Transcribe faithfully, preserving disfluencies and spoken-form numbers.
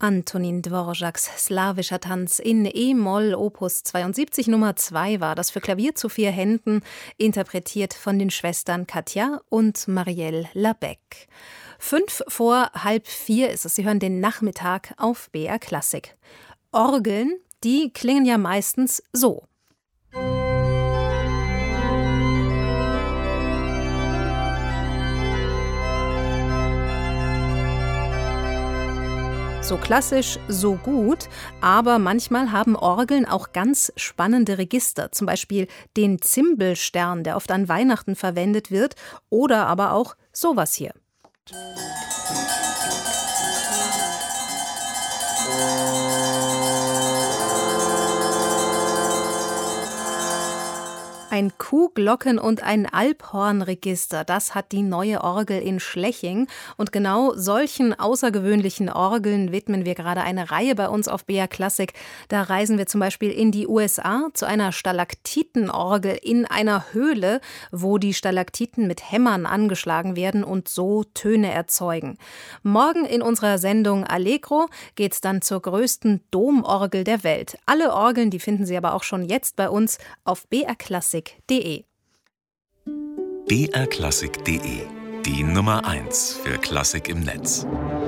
Antonín Dvořáks slawischer Tanz in E-Moll, Opus zweiundsiebzig Nummer zwei war das für Klavier zu vier Händen, interpretiert von den Schwestern Katja und Marielle Labec. Fünf vor halb vier ist es. Sie hören den Nachmittag auf B R Klassik. Orgeln, die klingen ja meistens so. So klassisch, so gut, aber manchmal haben Orgeln auch ganz spannende Register, zum Beispiel den Zimbelstern, der oft an Weihnachten verwendet wird, oder aber auch sowas hier. Ein Kuhglocken- und ein Alphornregister, das hat die neue Orgel in Schleching. Und genau solchen außergewöhnlichen Orgeln widmen wir gerade eine Reihe bei uns auf B R Klassik. Da reisen wir zum Beispiel in die U S A zu einer Stalaktitenorgel in einer Höhle, wo die Stalaktiten mit Hämmern angeschlagen werden und so Töne erzeugen. Morgen in unserer Sendung Allegro geht's dann zur größten Domorgel der Welt. Alle Orgeln, die finden Sie aber auch schon jetzt bei uns auf B R Klassik. B R Klassik punkt de, die Nummer eins für Klassik im Netz.